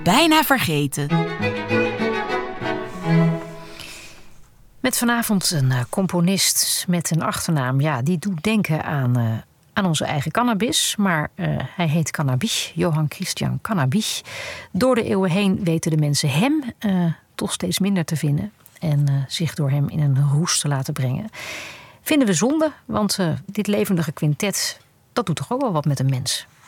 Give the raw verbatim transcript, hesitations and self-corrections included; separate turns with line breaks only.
Bijna vergeten.
Met vanavond een uh, componist met een achternaam. Ja, die doet denken aan, uh, aan onze eigen cannabis. Maar uh, hij heet Cannabis, Johann Christian Cannabis. Door de eeuwen heen weten de mensen hem uh, toch steeds minder te vinden. En uh, zich door hem in een roes te laten brengen. Vinden we zonde, want uh, dit levendige quintet, dat doet toch ook wel wat met een mens.